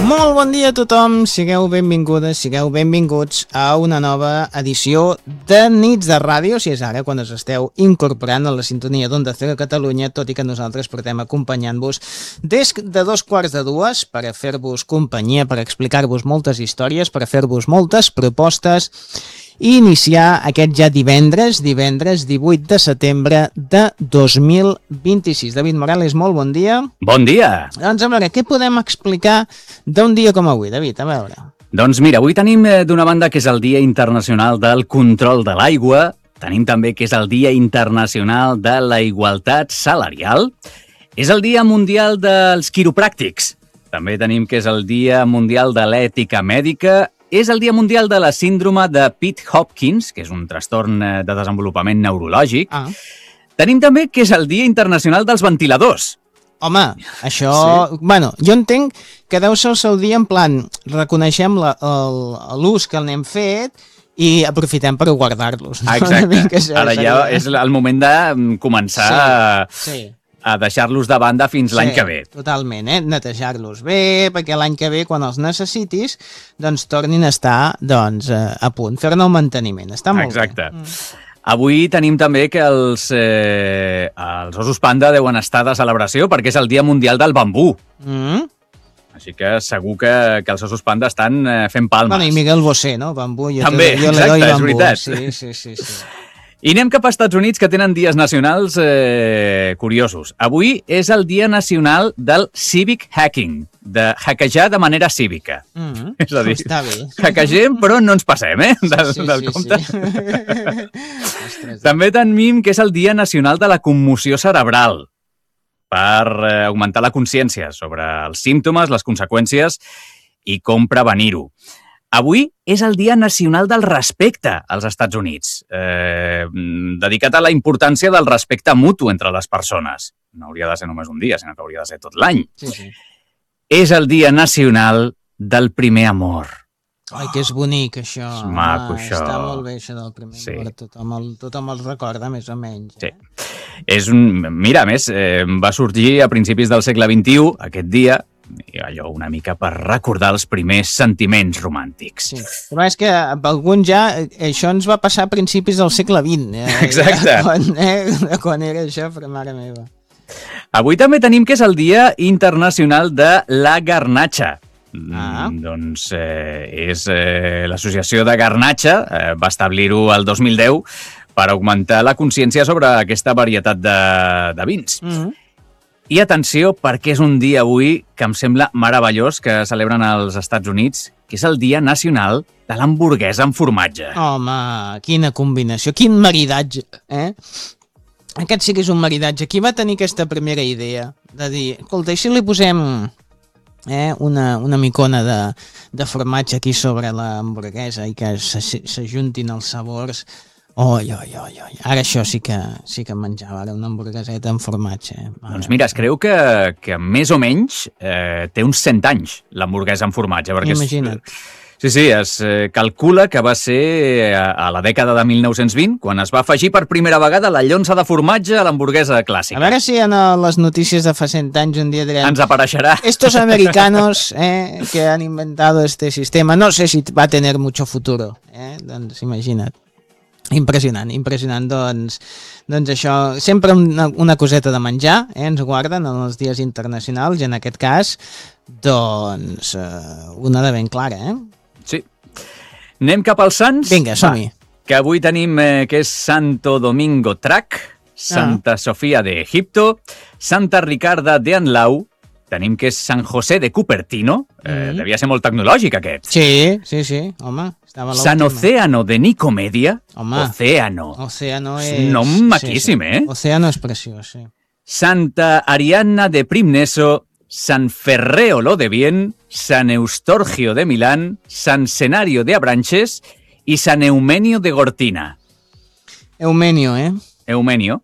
Molt bon dia a tothom, sigueu benvingudes, sigueu benvinguts a una nova edició de Nits de Ràdio, si és ara quan us esteu incorporant a la sintonia d'Onda Cero Catalunya, tot i que nosaltres portem acompanyant-vos des de 2:45 per a fer-vos companyia, per explicar-vos moltes històries, per a fer-vos moltes propostes i iniciar aquest ja divendres 18 de setembre de 2026. David Morales, molt bon dia. Bon dia! Doncs a veure, què podem explicar d'un dia com avui, David? A veure. Doncs mira, avui tenim d'una banda que és el Dia Internacional del Control de l'Aigua, tenim també que és el Dia Internacional de la Igualtat Salarial, és el Dia Mundial dels Quiropràctics, també tenim que és el Dia Mundial de l'Ètica Mèdica, és el Dia Mundial de la Síndrome de Pitt-Hopkins, que és un trastorn de desenvolupament neurològic. Tenim també que és el Dia Internacional dels Ventiladors. Home, això... Sí. Bueno, jo entenc que deu ser el seu dia en plan, reconeixem l'ús que n'hem fet i aprofitem per guardar-los. No? Exacte. Ara ja és el moment de començar a deixar-los de banda fins l'any que ve. Totalment, netejar-los bé, perquè l'any que ve, quan els necessitis, doncs tornin a estar a punt, fer-ne el manteniment. Està molt bé. Exacte. Avui tenim també que els ossos panda deuen estar de celebració perquè és el Dia Mundial del Bambú. Així que segur que els ossos panda estan fent palmes. Bueno, i Miguel Bosé, no? Bambú. També, exacte, és veritat. Sí. I anem cap als Estats Units, que tenen dies nacionals curiosos. Avui és el Dia Nacional del Civic Hacking, de hackejar de manera cívica. És a dir, hackegem, però no ens passem, del compte. També tenim que és el Dia Nacional de la Commoció Cerebral, per augmentar la consciència sobre els símptomes, les conseqüències i com prevenir-ho. Avui és el Dia Nacional del Respecte als Estats Units, dedicat a la importància del respecte mutu entre les persones. No hauria de ser només un dia, sinó que hauria de ser tot l'any. Sí. És el Dia Nacional del Primer Amor. Ai, que és bonic, això. És maco, això. Està molt bé, això del primer amor. Tothom el recorda, més o menys. Sí. Mira, a més, va sorgir a principis del segle XXI, aquest dia, i allò una mica per recordar els primers sentiments romàntics. Sí. Però és que per alguns ja això ens va passar a principis del segle XX. Exacte. Quan era això, però mare meva. Avui també tenim que és el Dia Internacional de la Garnatxa. Doncs és l'associació de Garnatxa, va establir-ho el 2010 per augmentar la consciència sobre aquesta varietat de vins. I atenció, perquè és un dia avui que em sembla meravellós que celebren als Estats Units, que és el Dia Nacional de l'hamburguesa amb formatge. Home, quina combinació, quin maridatge, Aquest sí que és un maridatge. Qui va tenir aquesta primera idea de dir, escolta, i si li posem una micona de formatge aquí sobre l'hamburguesa i que s'ajuntin els sabors... Oi. Ara això sí que menjava, ara una hamburgueseta amb formatge. Doncs mira, es creu que més o menys té uns 100 anys l'hamburguesa amb formatge. Imagina't. Sí, es calcula que va ser a la dècada de 1920 quan es va afegir per primera vegada la llonza de formatge a l'hamburguesa clàssica. A veure si en les notícies de fa 100 anys un dia direm... Ens apareixerà. Estos americanos que han inventado este sistema, no sé si va a tener mucho futuro. Doncs imagina't. Impressionant, doncs això, sempre una coseta de menjar, ens guarden en els dies internacionals i en aquest cas, doncs, una de ben clara, Sí. Anem cap als sants? Vinga, som-hi. Que avui tenim que és Santo Domingo Trac, Santa Sofia de Egipto, Santa Ricarda de Anlau, tenim que és San José de Cupertino, devia ser molt tecnològic aquest. Sí, home. San Océano de Nicomedia, Océano és un nom maquíssim, Océano és preciós, sí. Santa Arianna de Primneso, San Ferreolo de Vienne, San Eustorgio de Milán, San Cenario de Abranches i San Eumenio de Gortina. Eumenio, Eumenio,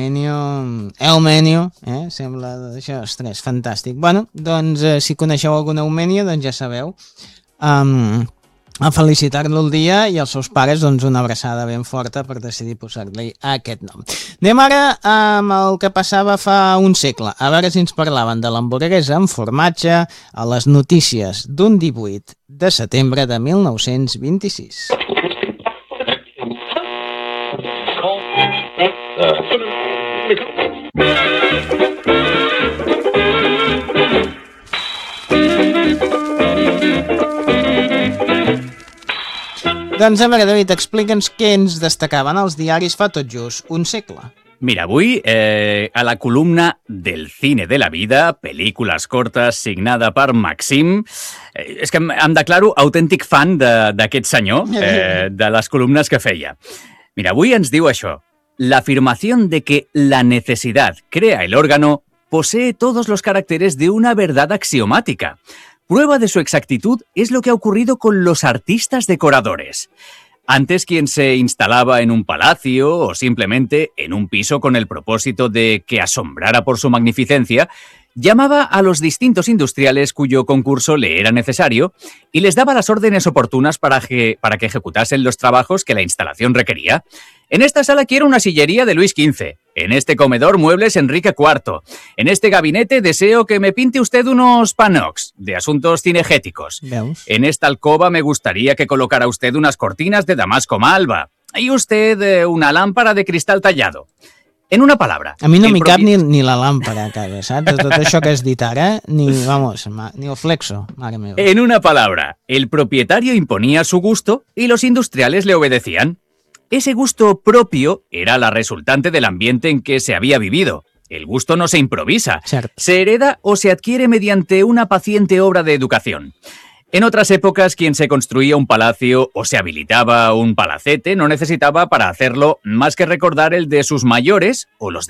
sembla això, ostres, fantàstic. Bueno, doncs, si coneixeu algun Eumenio, doncs ja sabeu. a felicitar-lo el dia i als seus pares doncs, una abraçada ben forta per decidir posar-li aquest nom. Anem ara amb el que passava fa un segle. A veure si ens parlaven de l'hamburguesa amb formatge a les notícies d'un 18 de setembre de 1926. Doncs a veure, David, explica'ns què ens destacaven els diaris fa tot just un segle. Mira, avui, a la columna del cine de la vida, pel·lícules cortes, signada per Maxim, és que em declaro autèntic fan d'aquest senyor, de les columnes que feia. Mira, avui ens diu això. La afirmación de que la necesidad crea el órgano posee todos los caracteres de una verdad axiomática. Prueba de su exactitud es lo que ha ocurrido con los artistas decoradores. Antes, quien se instalaba en un palacio o simplemente en un piso con el propósito de que asombrara por su magnificencia, llamaba a los distintos industriales cuyo concurso le era necesario y les daba las órdenes oportunas para que ejecutasen los trabajos que la instalación requería. En esta sala quiero una sillería de Luis XV. En este comedor muebles Enrique IV. En este gabinete deseo que me pinte usted unos panox de asuntos cinegéticos. Veus? En esta alcoba me gustaría que colocara usted unas cortinas de damasco malva. Y usted una lámpara de cristal tallado. En una palabra... A mi no m'hi cap ni la làmpara a casa, saps? De tot això que has dit ara, ni el flexo, mare meva. En una palabra, el propietario imponía su gusto y los industriales le obedecían. Ese gusto propio era la resultante del ambiente en que se había vivido. El gusto no se improvisa, Cierto. Se hereda o se adquiere mediante una paciente obra de educación. En otras épocas, quien se construía un palacio o se habilitaba un palacete no necesitaba para hacerlo más que recordar el de sus mayores o los